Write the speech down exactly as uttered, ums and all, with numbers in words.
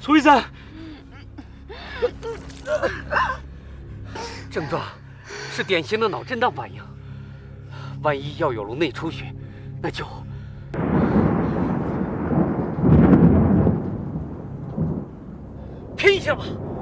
苏医生，症状是典型的脑震荡反应，万一要有颅内出血，那就……拼一下吧。